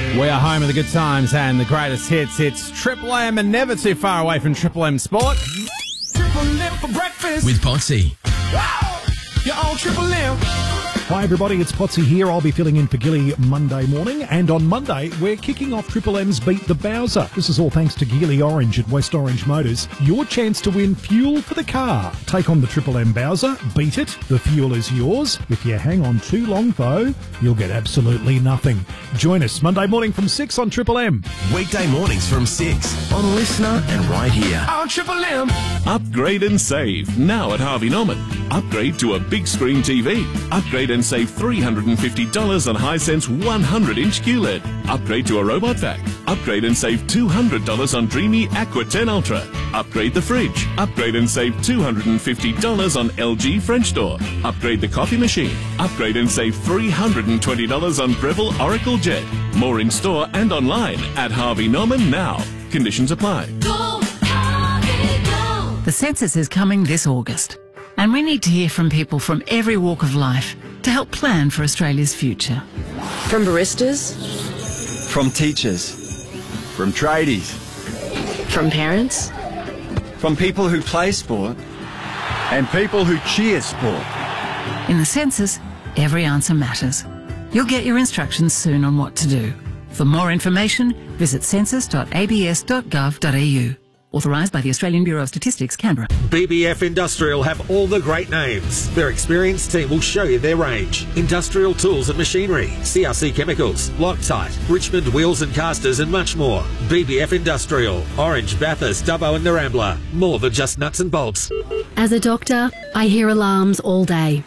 We are home of the good times and the greatest hits. It's Triple M and never too far away from Triple M Sport. Triple M for breakfast. With Potsy. Wow. You're on Triple M. Hi everybody, it's Potsy here. I'll be filling in for Gilly Monday morning, and on Monday we're kicking off Triple M's Beat the Bowser. This is all thanks to Geely Orange at West Orange Motors. Your chance to win fuel for the car. Take on the Triple M Bowser, beat it, the fuel is yours. If you hang on too long though, you'll get absolutely nothing. Join us Monday morning from 6 on Triple M. Weekday mornings from 6 on Listener and right here. On Triple M. Upgrade and save now at Harvey Norman. Upgrade to a big screen TV. Upgrade and save $350 on Hisense 100-inch QLED. Upgrade to a robot vac. Upgrade and save $200 on Dreamy Aqua 10 Ultra. Upgrade the fridge. Upgrade and save $250 on LG French door. Upgrade the coffee machine. Upgrade and save $320 on Breville Oracle Jet. More in store and online at Harvey Norman now. Conditions apply. Go, Harvey, go. The census is coming this August, and we need to hear from people from every walk of life to help plan for Australia's future. From baristas, from teachers, from tradies, from parents, from people who play sport, and people who cheer sport. In the census, every answer matters. You'll get your instructions soon on what to do. For more information, visit census.abs.gov.au. Authorised by the Australian Bureau of Statistics, Canberra. BBF Industrial have all the great names. Their experienced team will show you their range. Industrial tools and machinery, CRC chemicals, Loctite, Richmond wheels and casters and much more. BBF Industrial, Orange, Bathurst, Dubbo and Narambla. More than just nuts and bolts. As a doctor, I hear alarms all day.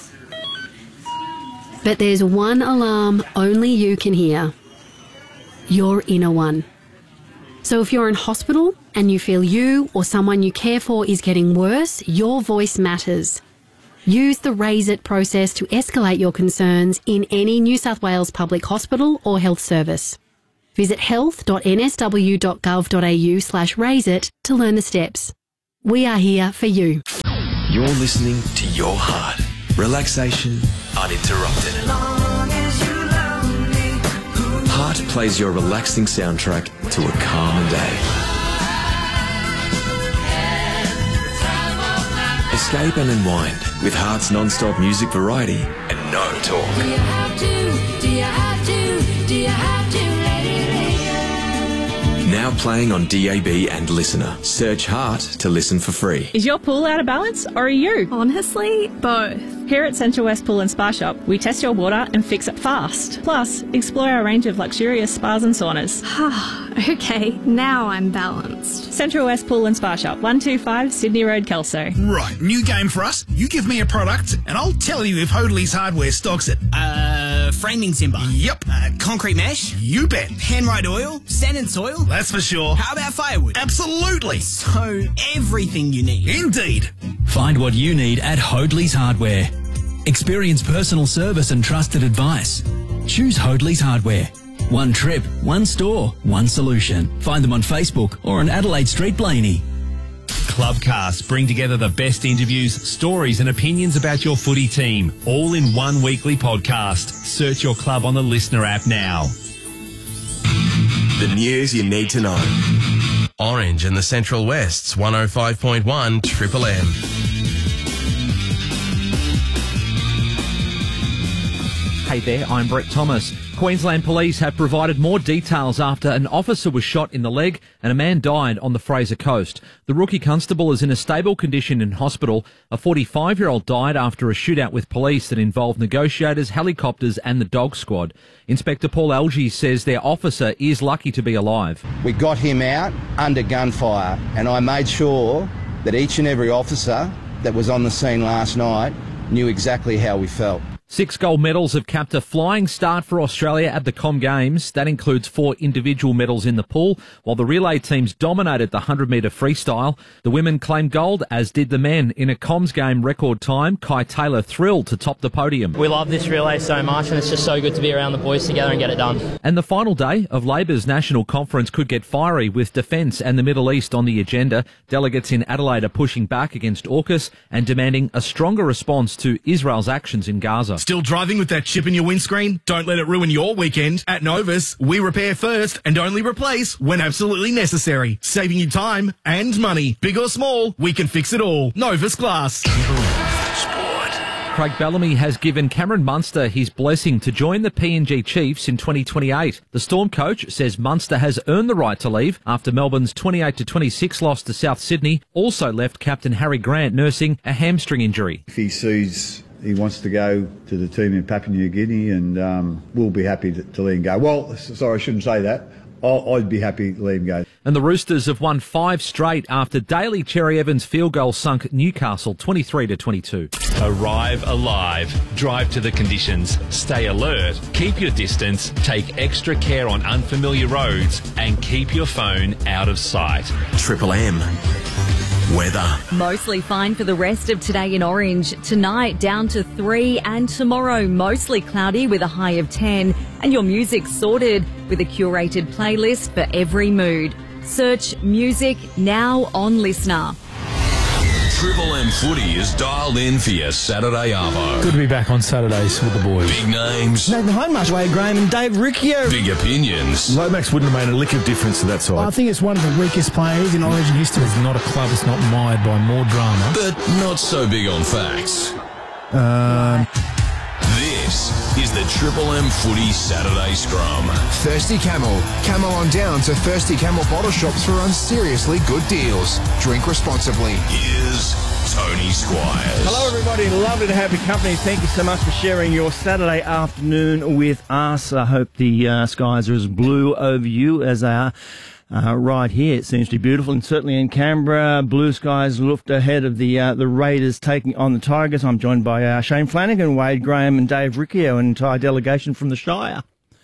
But there's one alarm only you can hear. Your inner one. So if you're in hospital and you feel you or someone you care for is getting worse, your voice matters. Use the Raise It process to escalate your concerns in any New South Wales public hospital or health service. Visit health.nsw.gov.au/raiseit to learn the steps. We are here for you. You're listening to your heart. Relaxation uninterrupted. Heart plays your relaxing soundtrack to a calmer day. Escape and unwind with Heart's non-stop music variety and no talk. Do you have to? Do you have to? Do you have to? Now playing on DAB and Listener. Search Heart to listen for free. Is your pool out of balance, or are you? Honestly, both. Here at Central West Pool and Spa Shop, we test your water and fix it fast. Plus, explore our range of luxurious spas and saunas. Okay, now I'm balanced. Central West Pool and Spa Shop, 125 Sydney Road, Kelso. Right, new game for us. You give me a product, and I'll tell you if Hoadley's Hardware stocks it. Framing timber. Yep. Concrete mesh. You bet. Handride oil. Sand and soil. That's for sure. How about firewood? Absolutely. So, everything you need. Indeed. Find what you need at Hoadley's Hardware. Experience personal service and trusted advice. Choose Hoadley's Hardware. One trip, one store, one solution. Find them on Facebook or on Adelaide Street, Blaney. Clubcasts bring together the best interviews, stories and opinions about your footy team, all in one weekly podcast. Search your club on the Listener app now. The news you need to know. Orange and the Central West's 105.1 Triple M. Hey there, I'm Brett Thomas. Queensland Police have provided more details after an officer was shot in the leg and a man died on the Fraser Coast. The rookie constable is in a stable condition in hospital. A 45-year-old died after a shootout with police that involved negotiators, helicopters and the dog squad. Inspector Paul Algie says their officer is lucky to be alive. We got him out under gunfire and I made sure that each and every officer that was on the scene last night knew exactly how we felt. 6 gold medals have capped a flying start for Australia at the Com Games. That includes 4 individual medals in the pool, while the relay teams dominated the 100-metre freestyle. The women claimed gold, as did the men. In a Coms game record time, Kai Taylor thrilled to top the podium. We love this relay so much, and it's just so good to be around the boys together and get it done. And the final day of Labor's National Conference could get fiery, with defence and the Middle East on the agenda. Delegates in Adelaide are pushing back against AUKUS and demanding a stronger response to Israel's actions in Gaza. Sponsor. Still driving with that chip in your windscreen? Don't let it ruin your weekend. At Novus, we repair first and only replace when absolutely necessary. Saving you time and money. Big or small, we can fix it all. Novus Glass. Craig Bellamy has given Cameron Munster his blessing to join the PNG Chiefs in 2028. The Storm coach says Munster has earned the right to leave after Melbourne's 28-26 loss to South Sydney also left captain Harry Grant nursing a hamstring injury. If he sees he wants to go to the team in Papua New Guinea, and we'll be happy to let him go. Well, sorry, I shouldn't say that. I'd be happy to let him go. And the Roosters have won 5 straight after Daly Cherry Evans' field goal sunk Newcastle 23-22. Arrive alive. Drive to the conditions. Stay alert. Keep your distance. Take extra care on unfamiliar roads and keep your phone out of sight. Triple M. Weather. Mostly fine for the rest of today in Orange. Tonight down to 3 and tomorrow mostly cloudy with a high of 10. And your music sorted with a curated playlist for every mood. Search music now on Listener. Triple M footy is dialed in for your Saturday arvo. Good to be back on Saturdays with the boys. Big names. Nathan Hindmarsh, Wade Graham and Dave Riccio. Big opinions. Lomax wouldn't have made a lick of difference to that side. I think it's one of the weakest players in Origin history. It's not a club that's not mired by more drama. But not so big on facts. This is the Triple M Footy Saturday Scrum. Thirsty Camel. Camel on down to Thirsty Camel bottle shops for unseriously good deals. Drink responsibly. Here's Tony Squires. Hello everybody, lovely to have your company. Thank you so much for sharing your Saturday afternoon with us. I hope the skies are as blue over you as they are right here. It seems to be beautiful, and certainly in Canberra, blue skies looked ahead of the Raiders taking on the Tigers. I'm joined by Shane Flanagan, Wade Graham and Dave Riccio, an entire delegation from the Shire.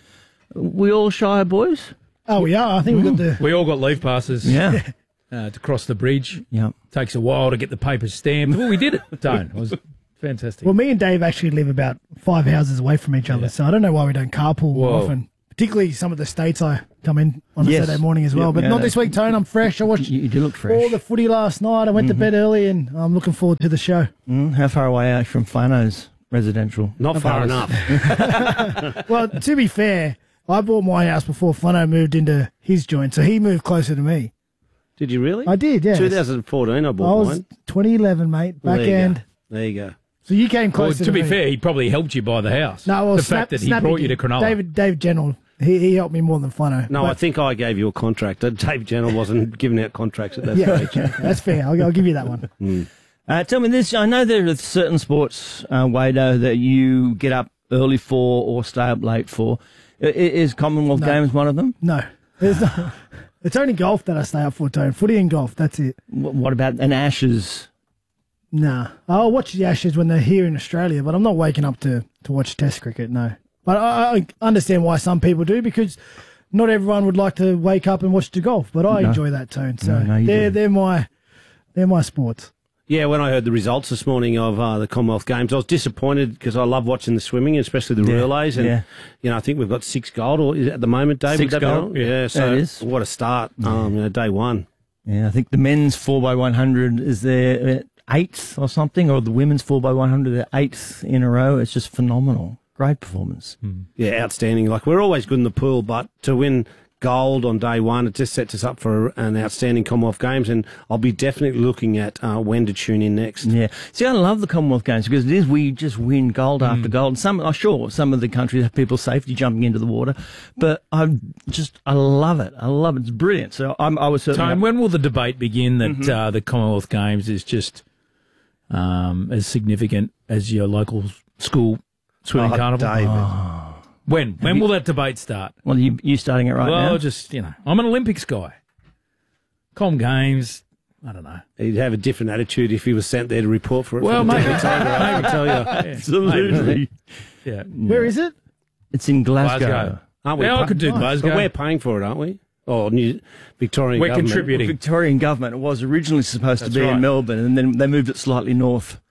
We all Shire boys? Oh, we are. I think we all got leave passes. Yeah. To cross the bridge. Yeah. Takes a while to get the papers stamped. Well, we did it, Tone. It was fantastic. Well, me and Dave actually live about 5 houses away from each other, so I don't know why we don't carpool more often. Particularly some of the states I come in on a Saturday morning as well. But not this week, Tone. I'm fresh. I watched you do look fresh. All the footy last night. I went to bed early, and I'm looking forward to the show. How far away are you from Flano's residential? Not far enough. Well, to be fair, I bought my house before Flano moved into his joint, so he moved closer to me. Did you really? I did, yeah. 2014 I bought mine. 2011, mate. Back end. There you go. So you came closer to me. To be fair, he probably helped you buy the house. No, well, the fact that he brought you to Cronulla. Dave General, he helped me more than Flano. No, I think I gave you a contract. Dave General wasn't giving out contracts at that stage. Okay, that's fair. I'll give you that one. Tell me this. I know there are certain sports, Wado, that you get up early for or stay up late for. Is Commonwealth Games one of them? No. There's not. It's only golf that I stay up for, Tone. Footy and golf, that's it. What about an Ashes? Nah. I'll watch the Ashes when they're here in Australia, but I'm not waking up to watch Test cricket, no. But I understand why some people do, because not everyone would like to wake up and watch the golf, but I enjoy that, Tone. So they're my sports. Yeah, when I heard the results this morning of the Commonwealth Games, I was disappointed because I love watching the swimming, especially the relays. And, I think we've got 6 gold at the moment, Dave. 6 gold? Yeah, so what a start, day one. Yeah, I think the men's 4x100 is their 8th or something, or the women's 4x100, their 8th in a row. It's just phenomenal. Great performance. Yeah, outstanding. Like, we're always good in the pool, but to win gold on day one, it just sets us up for an outstanding Commonwealth Games, and I'll be definitely looking at when to tune in next. Yeah. See, I love the Commonwealth Games because it is, we just win gold after gold. Some of the countries have people safety jumping into the water, but I love it. I love it. It's brilliant. So I was certainly... Time, when will the debate begin that the Commonwealth Games is just as significant as your local school swimming carnival? David. When will that debate start? Well, you starting it right now? Well, just, I'm an Olympics guy. Com Games, I don't know. He'd have a different attitude if he was sent there to report for it. Well, maybe. I can tell you. Absolutely. Yeah. Where is it? It's in Glasgow. Aren't we? I could do Glasgow. But we're paying for it, aren't we? Oh, Victorian we're government. Contributing. Victorian government. It was originally supposed to be in Melbourne, and then they moved it slightly north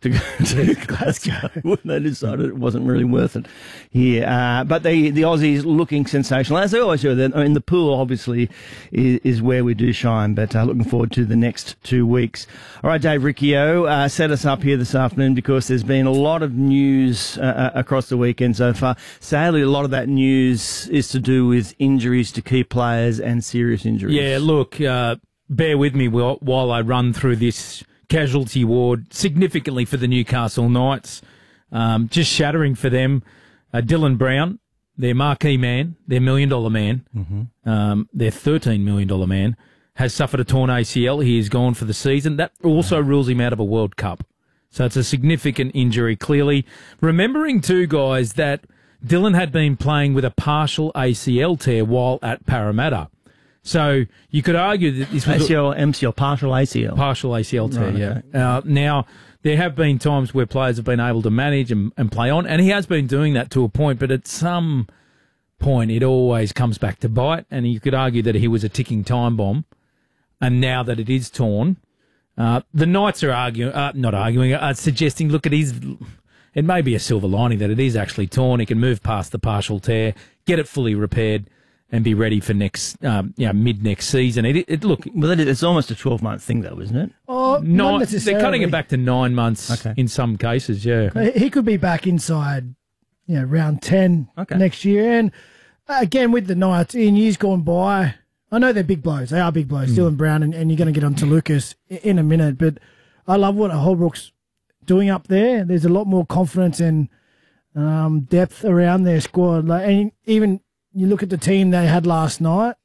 to go to Glasgow when they decided it wasn't really worth it here. But the Aussies looking sensational, as they always do. In the pool, obviously, is where we do shine, but looking forward to the next 2 weeks. All right, Dave Riccio, set us up here this afternoon because there's been a lot of news across the weekend so far. Sadly, a lot of that news is to do with injuries to key players and serious injuries. Yeah, look, bear with me while I run through this casualty ward significantly for the Newcastle Knights. Just shattering for them. Dylan Brown, their marquee man, their $1 million man, their $13 million man, has suffered a torn ACL. He is gone for the season. That also rules him out of a World Cup. So it's a significant injury, clearly. Remembering, too, guys, that Dylan had been playing with a partial ACL tear while at Parramatta. So you could argue that this was MCL, partial ACL. Partial ACL tear, Right, yeah. okay. Now, there have been times where players have been able to manage and play on, and he has been doing that to a point, but at some point it always comes back to bite, and you could argue that he was a ticking time bomb, and now that it is torn, the Knights are suggesting, look, it may be a silver lining that it is actually torn. He can move past the partial tear, get it fully repaired, and be ready for mid next season. It's almost a 12-month thing, though, isn't it? Oh, not necessarily. They're cutting it back to 9 months in some cases. Yeah, he could be back inside, round 10 next year. And again, with the Knights, in years gone by, I know they're big blows. They are big blows. Dylan Brown, and you're going to get on to Lucas in a minute. But I love what Holbrook's doing up there. There's a lot more confidence and depth around their squad. And even you look at the team they had last night,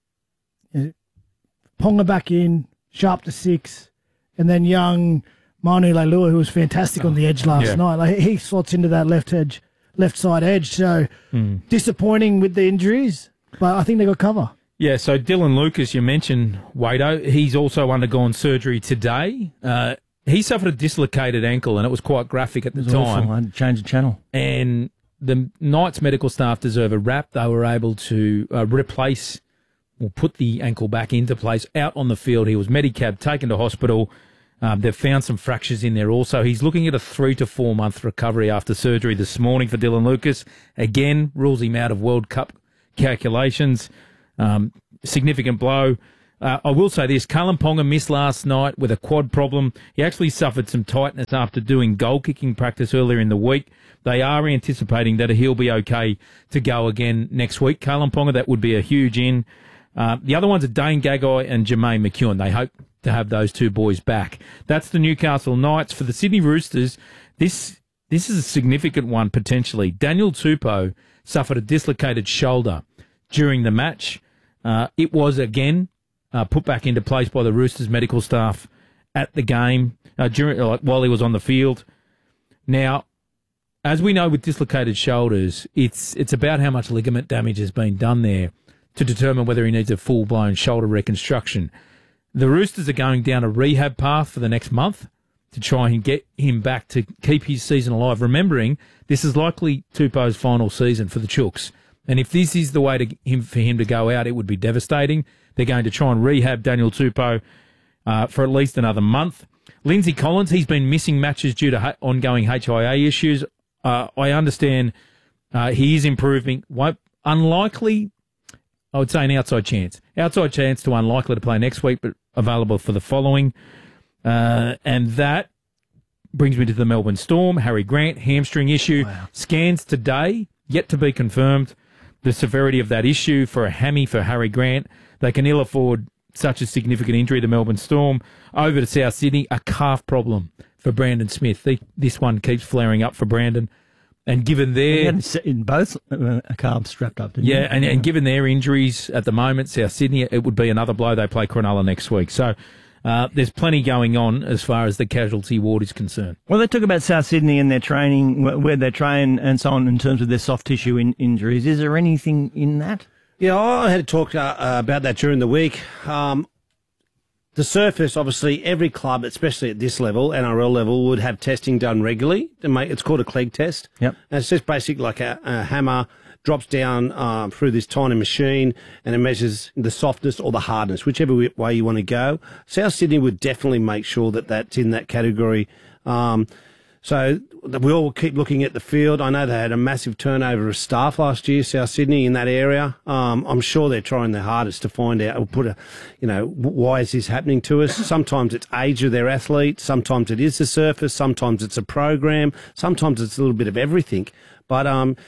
Ponga back in, Sharp to 6, and then young Manu Leilua, who was fantastic on the edge last night. He slots into that left side edge. So disappointing with the injuries, but I think they got cover. Yeah, so Dylan Lucas, you mentioned, Wado, he's also undergone surgery today. He suffered a dislocated ankle, and it was quite graphic at the time. Awful. I had to change the channel. And the Knights medical staff deserve a rap. They were able to replace or put the ankle back into place out on the field. He was medicabbed, taken to hospital. They've found some fractures in there also. He's looking at a 3 to 4 month recovery after surgery this morning for Dylan Lucas. Again, rules him out of World Cup calculations. Significant blow. I will say this, Callum Ponga missed last night with a quad problem. He actually suffered some tightness after doing goal-kicking practice earlier in the week. They are anticipating that he'll be okay to go again next week. Callum Ponga, that would be a huge in. The other ones are Dane Gagai and Jermaine McEwen. They hope to have those two boys back. That's the Newcastle Knights. For the Sydney Roosters, this is a significant one potentially. Daniel Tupou suffered a dislocated shoulder during the match. It was, again, put back into place by the Roosters medical staff at the game while he was on the field. Now, as we know with dislocated shoulders, it's about how much ligament damage has been done there to determine whether he needs a full-blown shoulder reconstruction. The Roosters are going down a rehab path for the next month to try and get him back to keep his season alive. Remembering, this is likely Tupou's final season for the Chooks. And if this is the way for him to go out, it would be devastating. They're going to try and rehab Daniel Tupou for at least another month. Lindsay Collins, he's been missing matches due to ongoing HIA issues. I understand he is improving. Unlikely, I would say an outside chance. Outside chance to unlikely to play next week, but available for the following. And that brings me to the Melbourne Storm. Harry Grant, hamstring issue. Wow. Scans today, yet to be confirmed. The severity of that issue for a hammy for Harry Grant. They can ill afford such a significant injury, the Melbourne Storm. Over to South Sydney, a calf problem for Brandon Smith. This one keeps flaring up for Brandon. And given their... in both calves strapped up, didn't you? Yeah, and given their injuries at the moment, South Sydney, it would be another blow. They play Cronulla next week. So there's plenty going on as far as the casualty ward is concerned. Well, they talk about South Sydney and their training, where they train and so on in terms of their soft tissue injuries. Is there anything in that? Yeah, I had to talk about that during the week. The surface, obviously, every club, especially at this level, NRL level, would have testing done regularly. It's called a Clegg test. Yep. And it's just basically like a hammer drops down through this tiny machine and it measures the softness or the hardness, whichever way you want to go. South Sydney would definitely make sure that that's in that category. So we all keep looking at the field. I know they had a massive turnover of staff last year, South Sydney, in that area. I'm sure they're trying their hardest to find out, or why is this happening to us? Sometimes it's age of their athletes. Sometimes it is the surface. Sometimes it's a program. Sometimes it's a little bit of everything. But,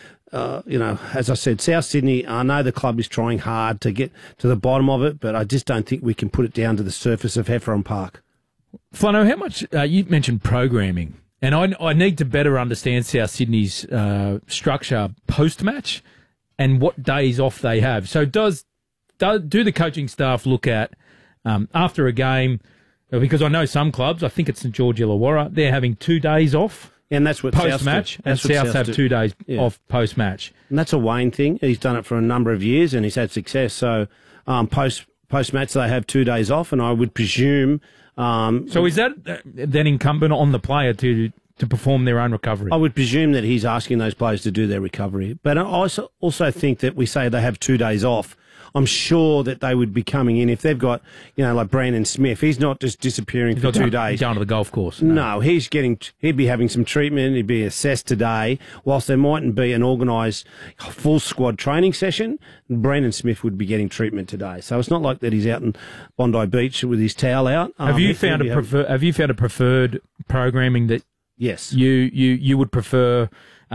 as I said, South Sydney, I know the club is trying hard to get to the bottom of it, but I just don't think we can put it down to the surface of Heffron Park. Flano, how much, you mentioned programming, and I need to better understand South Sydney's structure post-match and what days off they have. So do the coaching staff look at, after a game, because I know some clubs, I think it's St George Illawarra, they're having 2 days off. And that's what post-match, and South have 2 days off post-match. And that's a Wayne thing. He's done it for a number of years, and he's had success. So post-match, they have 2 days off, and I would presume... so is that then incumbent on the player to perform their own recovery? I would presume that he's asking those players to do their recovery. But I also think that we say they have 2 days off. I'm sure that they would be coming in if they've got, like Brandon Smith. He's not just disappearing for 2 days. Down to the golf course. No, he'd be having some treatment. He'd be assessed today. Whilst there mightn't be an organised full squad training session, Brandon Smith would be getting treatment today. So it's not like that he's out in Bondi Beach with his towel out. Have you found a preferred programming that? Yes. You would prefer,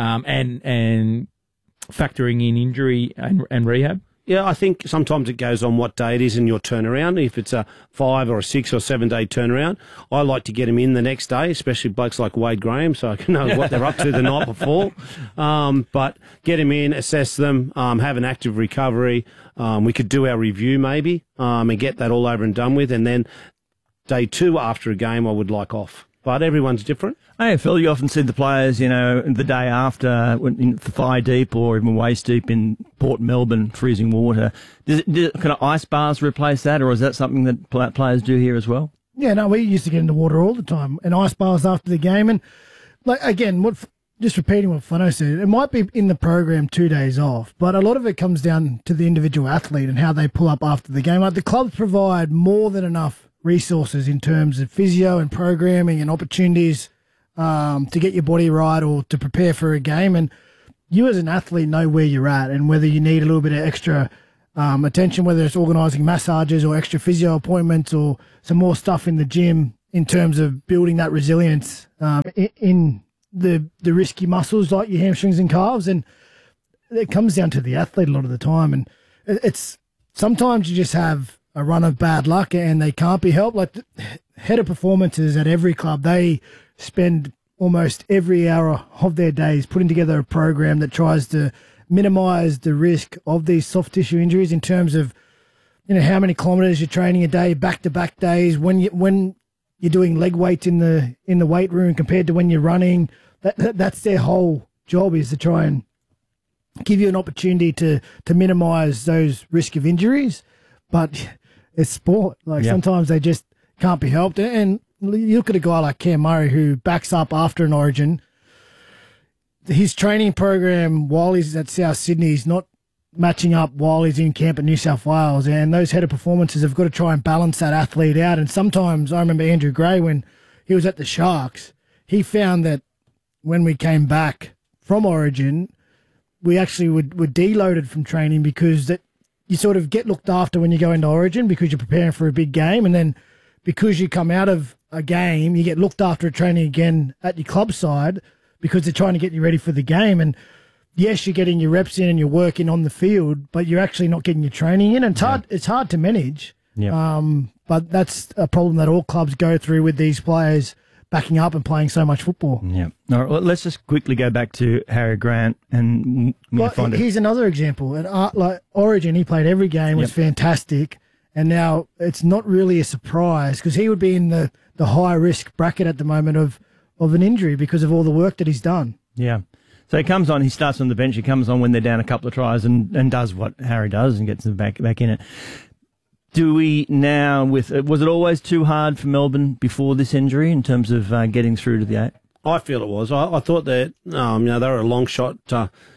and factoring in injury and rehab? Yeah, I think sometimes it goes on what day it is in your turnaround. If it's a 5 or a 6 or 7 day turnaround, I like to get him in the next day, especially blokes like Wade Graham, so I can know what they're up to the night before. But get him in, assess them, have an active recovery. We could do our review maybe, and get that all over and done with. And then day 2 after a game, I would like off. But everyone's different. AFL, you often see the players, the day after, in thigh deep or even waist deep in Port Melbourne, freezing water. Can ice bars replace that, or is that something that players do here as well? Yeah, no, we used to get in the water all the time, and ice bars after the game. And just repeating what Flano said, it might be in the program 2 days off, but a lot of it comes down to the individual athlete and how they pull up after the game. Like, the clubs provide more than enough resources in terms of physio and programming and opportunities to get your body right or to prepare for a game. And you as an athlete know where you're at and whether you need a little bit of extra attention, whether it's organising massages or extra physio appointments or some more stuff in the gym in terms of building that resilience in the risky muscles like your hamstrings and calves. And it comes down to the athlete a lot of the time. And it's sometimes you just have a run of bad luck and they can't be helped. Like the head of performances at every club, they spend almost every hour of their days putting together a program that tries to minimise the risk of these soft tissue injuries in terms of, how many kilometres you're training a day, back-to-back days, when you're doing leg weights in the weight room compared to when you're running. That's their whole job, is to try and give you an opportunity to minimise those risk of injuries. But it's sport. Sometimes they just can't be helped. And you look at a guy like Cam Murray who backs up after an Origin. His training program while he's at South Sydney is not matching up while he's in camp at New South Wales. And those head of performances have got to try and balance that athlete out. And sometimes I remember Andrew Gray, when he was at the Sharks, he found that when we came back from Origin, we actually were deloaded from training because that you sort of get looked after when you go into Origin because you're preparing for a big game, and then because you come out of a game, you get looked after at training again at your club side because they're trying to get you ready for the game. And yes, you're getting your reps in and you're working on the field, but you're actually not getting your training in. And it's hard to manage. Yeah. But that's a problem that all clubs go through with these players backing up and playing so much football. Yeah. All right, well, let's just quickly go back to Harry Grant and here's another example. At Origin, he played every game, was fantastic, and now it's not really a surprise because he would be in the high risk bracket at the moment of an injury because of all the work that he's done. Yeah. So he comes on, he starts on the bench, he comes on when they're down a couple of tries and does what Harry does and gets them back in it. Do we now, was it always too hard for Melbourne before this injury in terms of getting through to the 8? I feel it was. I thought that they were a long shot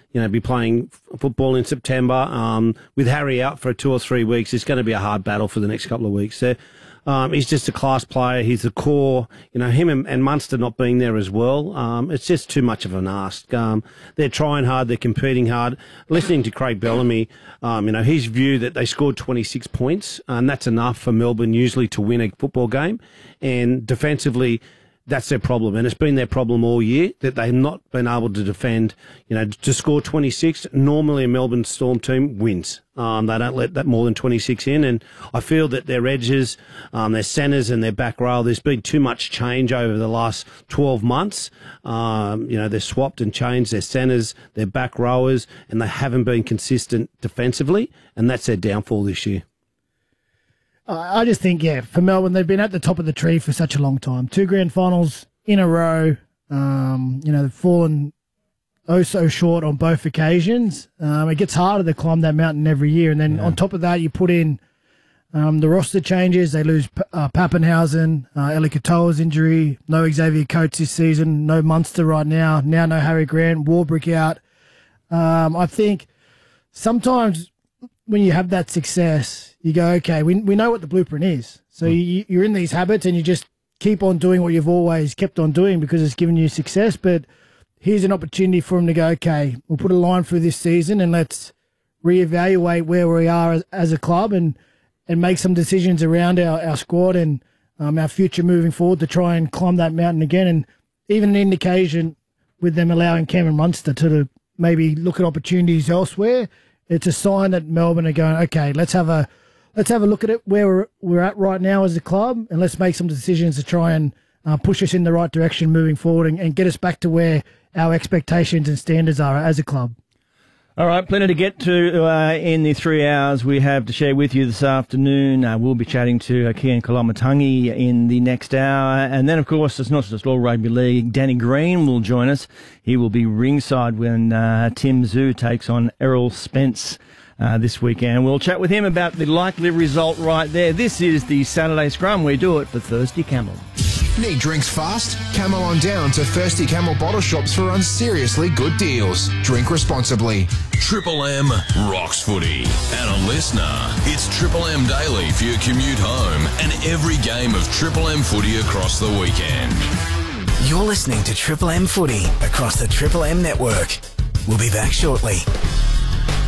be playing football in September. With Harry out for 2 or 3 weeks, it's going to be a hard battle for the next couple of weeks. He's just a class player. He's the core. Him and Munster not being there as well. It's just too much of an ask. They're trying hard. They're competing hard. Listening to Craig Bellamy, his view that they scored 26 points, and that's enough for Melbourne usually to win a football game. And defensively, that's their problem, and it's been their problem all year that they've not been able to defend. To score 26, normally a Melbourne Storm team wins. They don't let that more than 26 in, and I feel that their edges, their centres and their back row, there's been too much change over the last 12 months. They've swapped and changed their centres, their back rowers, and they haven't been consistent defensively, and that's their downfall this year. I just think, for Melbourne, they've been at the top of the tree for such a long time. 2 grand finals in a row. They've fallen so short on both occasions. It gets harder to climb that mountain every year. And then on top of that, you put in the roster changes. They lose Pappenhausen, Eli Katoa's injury, no Xavier Coates this season, no Munster right now no Harry Grant, Warbrick out. I think sometimes when you have that success, you go, okay, we know what the blueprint is. So you're in these habits and you just keep on doing what you've always kept on doing because it's given you success. But here's an opportunity for them to go, okay, we'll put a line through this season and let's reevaluate where we are as a club and make some decisions around our squad and our future moving forward to try and climb that mountain again. And even an indication with them allowing Cameron Munster to maybe look at opportunities elsewhere, it's a sign that Melbourne are going, okay, let's have a look at it where we're at right now as a club, and let's make some decisions to try and push us in the right direction moving forward and get us back to where our expectations and standards are as a club. All right, plenty to get to in the 3 hours we have to share with you this afternoon. We'll be chatting to Kian Kalamatangi in the next hour. And then, of course, it's not just all rugby league. Danny Green will join us. He will be ringside when Tim Zoo takes on Errol Spence this weekend. We'll chat with him about the likely result right there. This is the Saturday Scrum. We do it for Thirsty Camel. Need drinks fast? Camel on down to Thirsty Camel bottle shops for unseriously good deals. Drink responsibly. Triple M rocks footy. And a listener, it's Triple M Daily for your commute home and every game of Triple M footy across the weekend. You're listening to Triple M footy across the Triple M network. We'll be back shortly.